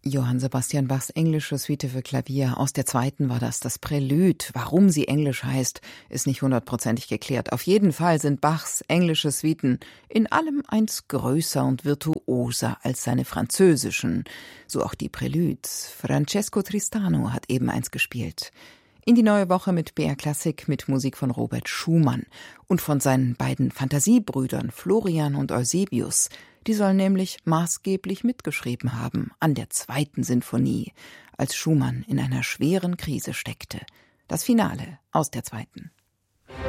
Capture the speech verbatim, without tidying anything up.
Johann Sebastian Bachs englische Suite für Klavier. Aus der zweiten war das das Prälude. Warum sie englisch heißt, ist nicht hundertprozentig geklärt. Auf jeden Fall sind Bachs englische Suiten in allem eins größer und virtuoser als seine französischen. So auch die Präludes. Francesco Tristano hat eben eins gespielt. In die neue Woche mit B R Klassik mit Musik von Robert Schumann und von seinen beiden Fantasiebrüdern Florian und Eusebius. Die sollen nämlich maßgeblich mitgeschrieben haben an der zweiten Sinfonie, als Schumann in einer schweren Krise steckte. Das Finale aus der zweiten.